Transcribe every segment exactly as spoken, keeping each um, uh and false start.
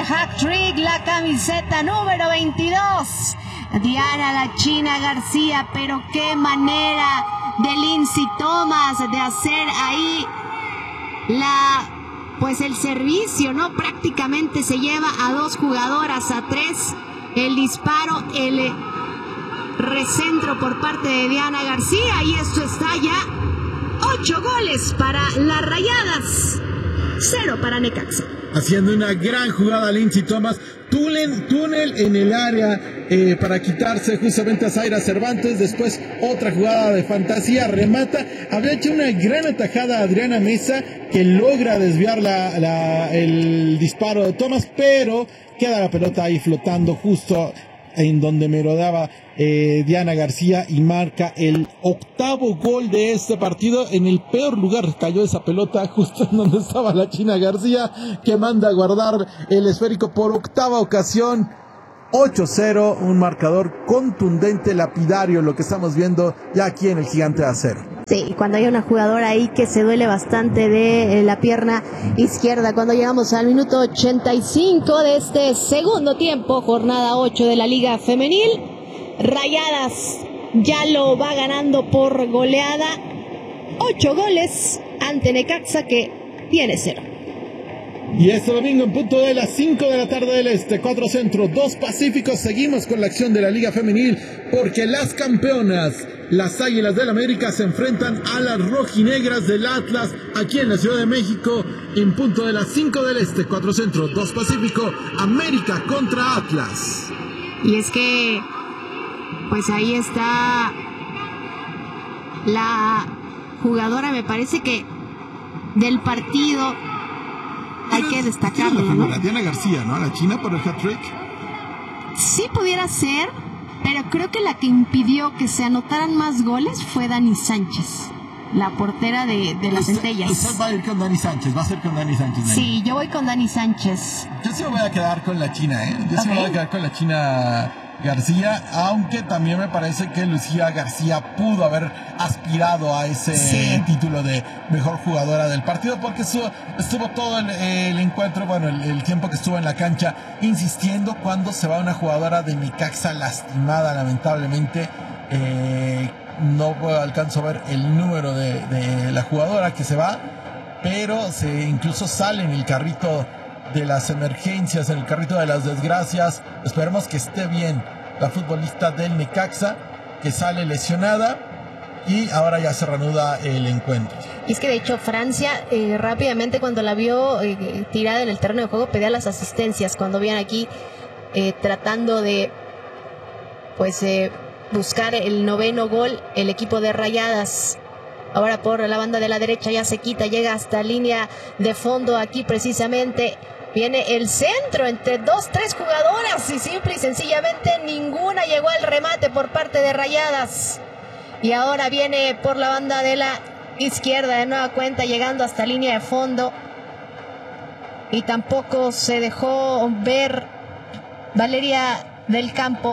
hat-trick, la camiseta número veintidós. Diana la China García, pero qué manera de Lindsay Thomas de hacer ahí la, pues el servicio, ¿no? Prácticamente se lleva a dos jugadoras, a tres. El disparo, el recentro por parte de Diana García, y esto está ya ocho goles para las Rayadas, cero para Necaxa. Haciendo una gran jugada Lindsay Thomas, túnel, túnel en el área eh, para quitarse justamente a Zaira Cervantes, después otra jugada de fantasía, remata, había hecho una gran atajada a Adriana Mesa, que logra desviar la, la, el disparo de Thomas, pero queda la pelota ahí flotando justo en donde merodeaba eh, Diana García, y marca el octavo gol de este partido. En el peor lugar cayó esa pelota, justo en donde estaba la China García, que manda a guardar el esférico por octava ocasión. Ocho cero, un marcador contundente, lapidario, lo que estamos viendo ya aquí en el Gigante de Acero. Sí, cuando hay una jugadora ahí que se duele bastante de eh, la pierna izquierda. Cuando llegamos al minuto ochenta y cinco de este segundo tiempo, jornada ocho de la Liga Femenil, Rayadas ya lo va ganando por goleada, ocho goles ante Necaxa, que tiene cero. Y este domingo en punto de las cinco de la tarde del Este, cuatro Centro, dos Pacíficos, seguimos con la acción de la Liga Femenil, porque las campeonas, las Águilas del América, se enfrentan a las rojinegras del Atlas aquí en la Ciudad de México en punto de las cinco del Este, cuatro Centro, dos Pacífico, América contra Atlas. Y es que pues ahí está la jugadora, me parece que del partido, hay que destacarlo, la ¿no? Diana García, ¿no? La china por el hat-trick. Sí pudiera ser, pero creo que la que impidió que se anotaran más goles fue Dani Sánchez, la portera de, de las Centellas. Usted va a ir con Dani Sánchez, va a ser con Dani Sánchez. Dani. Sí, yo voy con Dani Sánchez. Yo sí me voy a quedar con la china, ¿eh? Yo sí Okay. me voy a quedar con la china García, aunque también me parece que Lucía García pudo haber aspirado a ese sí. título de mejor jugadora del partido, porque estuvo, estuvo todo el, el encuentro, bueno, el, el tiempo que estuvo en la cancha, insistiendo. Cuando se va una jugadora de Necaxa lastimada, lamentablemente, eh, no alcanzo a ver el número de, de la jugadora que se va, pero se incluso sale en el carrito de las emergencias, en el carrito de las desgracias. Esperemos que esté bien la futbolista del Necaxa, que sale lesionada, y ahora ya se reanuda el encuentro. Y es que de hecho Francia eh, rápidamente, cuando la vio eh, tirada en el terreno de juego, pedía las asistencias. Cuando viene aquí eh, tratando de pues eh, buscar el noveno gol, el equipo de Rayadas. Ahora por la banda de la derecha ya se quita, llega hasta línea de fondo. Aquí precisamente viene el centro entre dos, tres jugadoras, y simple y sencillamente ninguna llegó al remate por parte de Rayadas. Y ahora viene por la banda de la izquierda de nueva cuenta, llegando hasta línea de fondo, y tampoco se dejó ver Valeria del Campo.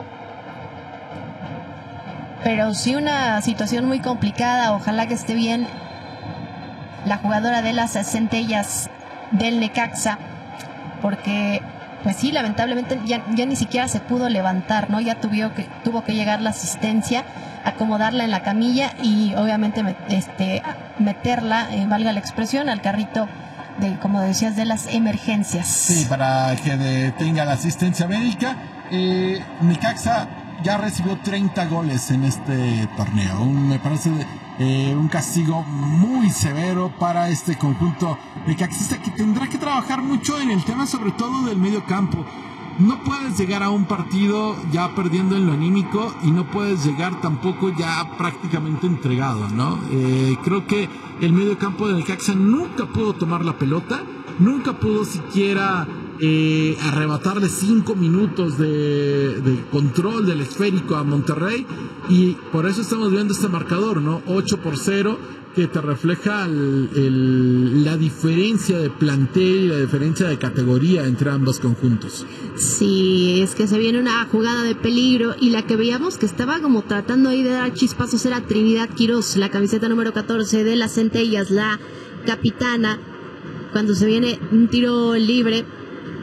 Pero sí una situación muy complicada. Ojalá que esté bien la jugadora de las Centellas del Necaxa, porque pues sí, lamentablemente ya, ya ni siquiera se pudo levantar, ¿no? Ya tuvo que, tuvo que llegar la asistencia, acomodarla en la camilla y obviamente este, meterla, eh, valga la expresión, al carrito de, como decías, de las emergencias. Sí, para que de, tenga la asistencia médica. eh, Necaxa ya recibió treinta goles en este torneo. Un, me parece eh, un castigo muy severo para este conjunto necaxista, que tendrá que trabajar mucho en el tema, sobre todo del medio campo. No puedes llegar a un partido ya perdiendo en lo anímico, y no puedes llegar tampoco ya prácticamente entregado, ¿no? Eh, creo que el medio campo del Necaxa nunca pudo tomar la pelota, nunca pudo siquiera Eh, arrebatarle cinco minutos de, de control del esférico a Monterrey, y por eso estamos viendo este marcador, ¿no? ocho por cero, que te refleja el, el, la diferencia de plantel y la diferencia de categoría entre ambos conjuntos. Sí, es que se viene una jugada de peligro, y la que veíamos que estaba como tratando ahí de dar chispazos era Trinidad Quirós, la camiseta número catorce de las Centellas, la capitana. Cuando se viene un tiro libre,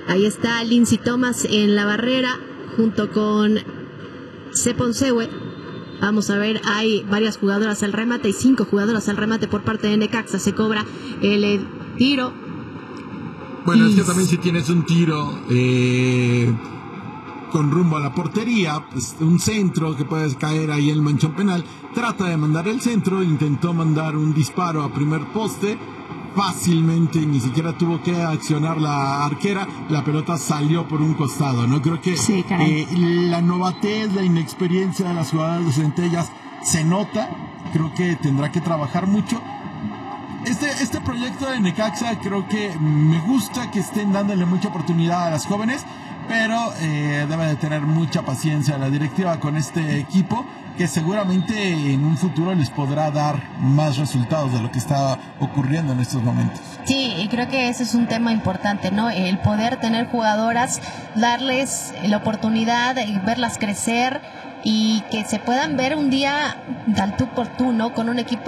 Ahí está Lindsay Thomas en la barrera junto con Seponsewe. Vamos a ver, hay varias jugadoras al remate y cinco jugadoras al remate por parte de Necaxa. Se cobra el, el tiro. Bueno, y... es que también si tienes un tiro eh, con rumbo a la portería, pues un centro que puedes caer ahí en el manchón penal, trata de mandar el centro, intentó mandar un disparo a primer poste, fácilmente, ni siquiera tuvo que accionar la arquera, la pelota salió por un costado, ¿no? Creo que sí, eh, la novatez, la inexperiencia de las jugadoras de Centellas se nota, creo que tendrá que trabajar mucho. Este, este proyecto de Necaxa creo que me gusta que estén dándole mucha oportunidad a las jóvenes, pero eh, debe de tener mucha paciencia la directiva con este equipo, que seguramente en un futuro les podrá dar más resultados de lo que está ocurriendo en estos momentos. Sí, y creo que ese es un tema importante, ¿no? El poder tener jugadoras, darles la oportunidad y verlas crecer y que se puedan ver un día al tú por tú, ¿no? Con un equipo